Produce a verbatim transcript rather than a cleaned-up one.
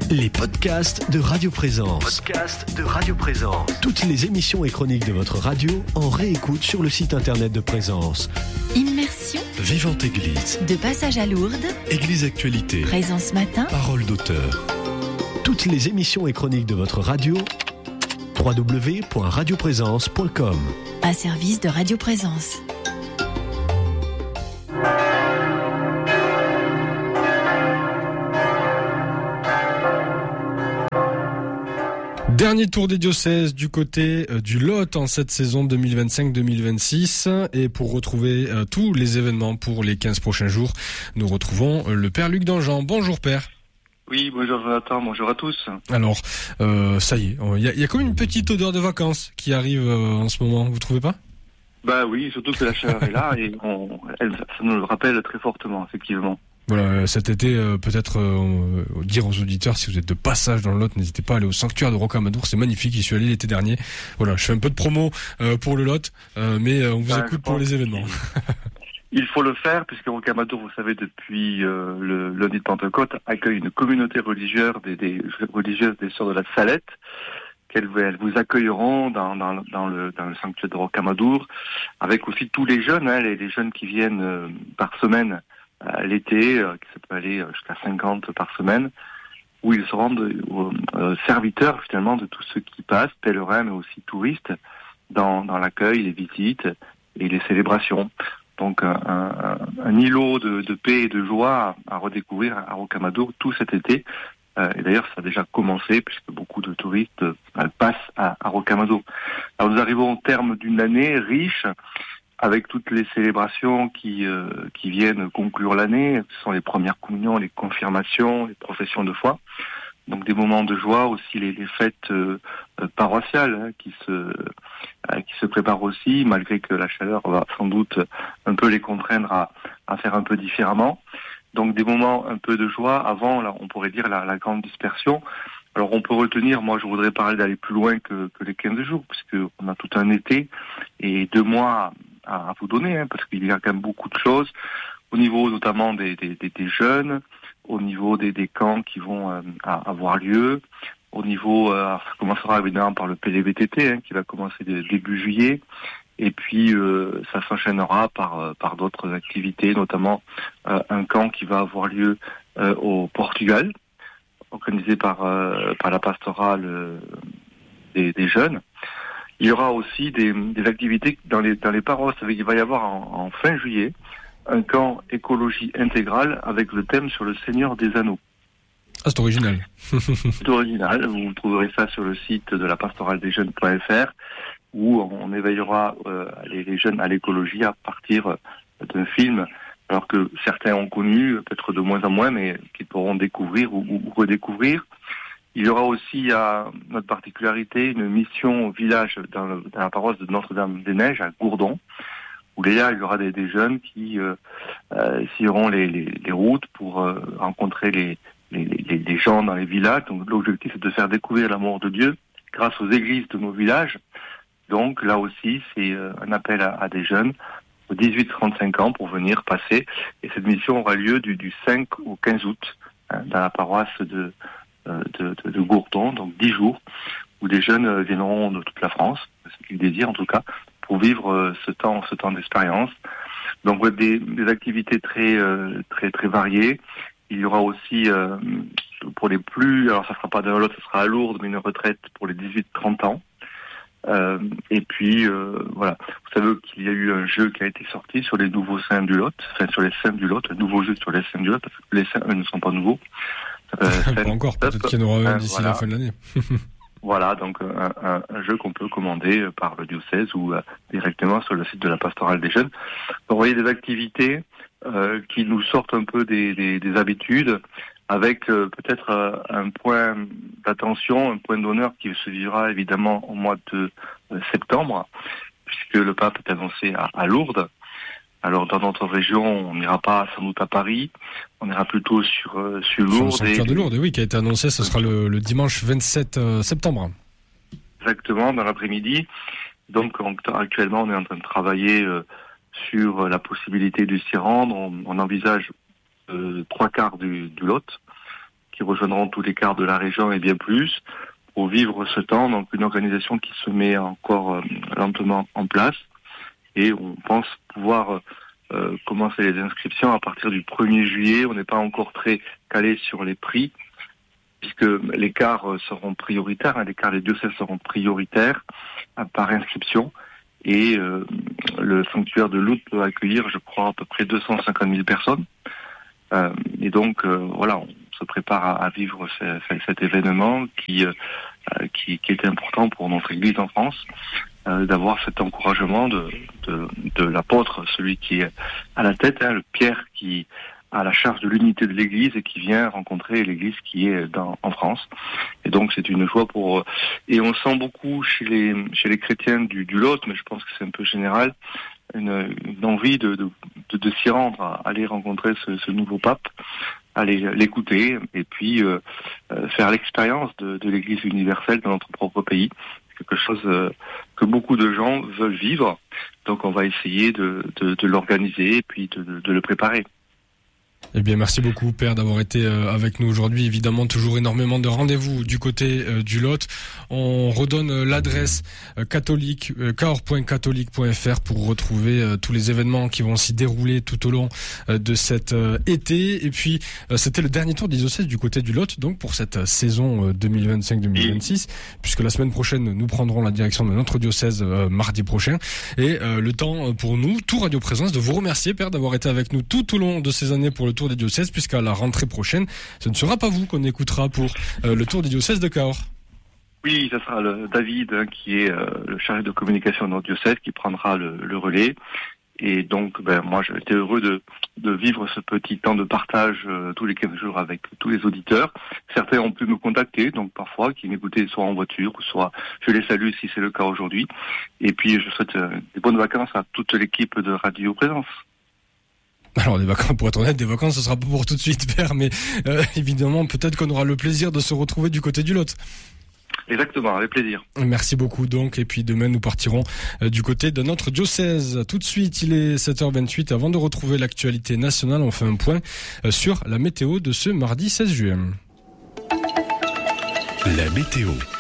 Les podcasts de Radio Présence. Podcasts de Radio Présence. Toutes les émissions et chroniques de votre radio en réécoute sur le site internet de Présence. Immersion. Vivante Église. De passage à Lourdes. Église Actualité. Présence matin. Parole d'auteur. Toutes les émissions et chroniques de votre radio. w w w point radio présence point com. Un service de Radio Présence. Dernier tour des diocèses du côté euh, du Lot en cette saison deux mille vingt-cinq deux mille vingt-six. Et pour retrouver euh, tous les événements pour les quinze prochains jours, nous retrouvons euh, le Père Luc Dangean. Bonjour Père. Oui, bonjour Jonathan, bonjour à tous. Alors, euh, ça y est, il y a, y a comme une petite odeur de vacances qui arrive euh, en ce moment, vous trouvez pas ? Bah oui, surtout que la chaleur est là et on, elle, ça nous le rappelle très fortement, effectivement. Voilà, cet été, euh, peut-être euh, dire aux auditeurs, si vous êtes de passage dans le Lot, n'hésitez pas à aller au sanctuaire de Rocamadour, c'est magnifique, j'y suis allé l'été dernier. Voilà, je fais un peu de promo euh, pour le Lot, euh, mais euh, on vous bah, écoute pour les événements. Il faut le faire, puisque Rocamadour, vous savez, depuis euh, le lundi de Pentecôte, accueille une communauté religieuse des, des religieuses des Sœurs de la Salette, qu'elles elles vous accueilleront dans, dans, dans, le, dans le sanctuaire de Rocamadour, avec aussi tous les jeunes, hein, les, les jeunes qui viennent euh, par semaine à l'été, euh, ça peut aller jusqu'à cinquante par semaine, où ils se rendent euh, serviteurs finalement de tous ceux qui passent, pèlerins mais aussi touristes, dans, dans l'accueil, les visites et les célébrations. Donc un, un, un îlot de, de paix et de joie à, à redécouvrir à Rocamadour tout cet été. Euh, et d'ailleurs, ça a déjà commencé puisque beaucoup de touristes euh, passent à, à Rocamadour. Alors nous arrivons au terme d'une année riche, avec toutes les célébrations qui euh, qui viennent conclure l'année. Ce sont les premières communions, les confirmations, les professions de foi. Donc des moments de joie, aussi les, les fêtes euh, paroissiales hein, qui se euh, qui se préparent aussi, malgré que la chaleur va sans doute un peu les contraindre à, à faire un peu différemment. Donc des moments un peu de joie avant, là, on pourrait dire la, la grande dispersion. Alors on peut retenir, moi je voudrais parler d'aller plus loin que, que les quinze jours, puisque on a tout un été et deux mois à, à vous donner, hein, parce qu'il y a quand même beaucoup de choses au niveau notamment des, des, des, des jeunes, au niveau des, des camps qui vont euh, à, avoir lieu, au niveau, euh, ça commencera évidemment par le P L V T T hein, qui va commencer dès, début juillet, et puis euh, ça s'enchaînera par euh, par d'autres activités, notamment euh, un camp qui va avoir lieu euh, au Portugal, organisé par euh, par la pastorale euh, des, des jeunes. Il y aura aussi des, des activités dans les dans les paroisses. Il va y avoir en, en fin juillet un camp écologie intégrale avec le thème sur le Seigneur des Anneaux. Ah, c'est original. C'est original. Vous trouverez ça sur le site de la pastorale des jeunes point f r où on éveillera euh, les, les jeunes à l'écologie à partir d'un film, alors que certains ont connu, peut-être de moins en moins, mais qu'ils pourront découvrir ou, ou redécouvrir. Il y aura aussi, à notre particularité, une mission au village dans, le, dans la paroisse de Notre-Dame-des-Neiges, à Gourdon, où là, il y aura des, des jeunes qui euh, euh, s'iront les, les, les routes pour euh, rencontrer les, les, les, les gens dans les villages. Donc l'objectif, c'est de faire découvrir l'amour de Dieu grâce aux églises de nos villages. Donc là aussi, c'est euh, un appel à, à des jeunes de dix-huit à trente-cinq ans pour venir passer. Et cette mission aura lieu du, du cinq au quinze août hein, dans la paroisse de, euh, de, de, de Gourdon, donc dix jours, où des jeunes euh, viendront de toute la France, ce qu'ils désirent en tout cas, pour vivre euh, ce temps, ce temps d'expérience. Donc des, des activités très, euh, très, très variées. Il y aura aussi euh, pour les plus, alors ça sera pas dans l'autre, ça sera à Lourdes, mais une retraite pour les dix-huit à trente ans. Euh, et puis euh, voilà, vous savez qu'il y a eu un jeu qui a été sorti sur les nouveaux saints du Lot, enfin sur les saints du Lot, un nouveau jeu sur les saints du Lot, parce que les saints eux ne sont pas nouveaux. Euh, pas encore, peut-être qu'il y en aura un d'ici voilà. la fin de l'année. Voilà, donc un, un, un jeu qu'on peut commander par le diocèse ou euh, directement sur le site de la pastorale des jeunes. Donc vous voyez des activités euh, qui nous sortent un peu des, des, des habitudes, avec euh, peut-être euh, un point d'attention, un point d'honneur qui se vivra évidemment au mois de euh, septembre, puisque le pape est annoncé à, à Lourdes. Alors dans notre région, on n'ira pas sans doute à Paris, on ira plutôt sur euh, sur Lourdes. Sur le sanctuaire de Lourdes, oui, qui a été annoncé, ce sera le, le dimanche vingt-sept septembre. Exactement, dans l'après-midi. Donc on, actuellement, on est en train de travailler euh, sur la possibilité de s'y rendre. On, on envisage euh, trois quarts du, du Lot, qui rejoindront tous les quarts de la région et bien plus pour vivre ce temps. Donc une organisation qui se met encore euh, lentement en place et on pense pouvoir euh, commencer les inscriptions à partir du premier juillet. On n'est pas encore très calé sur les prix puisque les quarts seront prioritaires, hein, les quarts des diocèses seront prioritaires hein, par inscription. Et euh, le sanctuaire de Lourdes peut accueillir, je crois, à peu près deux cent cinquante mille personnes. Euh, et donc, euh, voilà, on se prépare à, à vivre ce, ce, cet événement qui, euh, qui, qui est important pour notre Église en France, euh, d'avoir cet encouragement de, de, de l'apôtre, celui qui est à la tête, hein, le Pierre qui a la charge de l'unité de l'Église et qui vient rencontrer l'Église qui est dans, en France. Et donc c'est une joie pour... Et on sent beaucoup chez les chez les chrétiens du, du Lot, mais je pense que c'est un peu général, une, une envie de, de, de, de s'y rendre, à aller rencontrer ce, ce nouveau pape, aller l'écouter et puis euh, faire l'expérience de, de l'Église universelle dans notre propre pays. C'est quelque chose euh, que beaucoup de gens veulent vivre. Donc on va essayer de, de, de l'organiser et puis de, de, de le préparer. Eh bien, merci beaucoup, Père, d'avoir été avec nous aujourd'hui. Évidemment, toujours énormément de rendez-vous du côté euh, du Lot. On redonne euh, l'adresse euh, catholique, euh, cahors point catholique point f r pour retrouver euh, tous les événements qui vont s'y dérouler tout au long euh, de cet euh, été. Et puis, euh, c'était le dernier tour des diocèses du côté du Lot, donc pour cette euh, saison euh, deux mille vingt-cinq deux mille vingt-six, puisque la semaine prochaine, nous prendrons la direction de notre diocèse euh, mardi prochain. Et euh, le temps pour nous, tout Radio Présence, de vous remercier, Père, d'avoir été avec nous tout au long de ces années pour le tour des diocèses, puisqu'à la rentrée prochaine, ce ne sera pas vous qu'on écoutera pour euh, le tour des diocèses de Cahors. Oui, ça sera le David hein, qui est euh, le chargé de communication de notre diocèse qui prendra le, le relais. Et donc, ben moi, j'étais heureux de, de vivre ce petit temps de partage euh, tous les quinze jours avec tous les auditeurs. Certains ont pu me contacter, donc parfois, qui m'écoutaient soit en voiture, ou soit je les salue si c'est le cas aujourd'hui. Et puis, je souhaite euh, des bonnes vacances à toute l'équipe de Radio Présence. Alors des vacances, pour être honnête, des vacances, ce sera pas pour tout de suite, Père, mais euh, évidemment, peut-être qu'on aura le plaisir de se retrouver du côté du Lot. Exactement, avec plaisir. Merci beaucoup donc, et puis demain nous partirons euh, du côté de notre diocèse. Tout de suite, il est sept heures vingt-huit, avant de retrouver l'actualité nationale, on fait un point euh, sur la météo de ce mardi seize juin. La météo.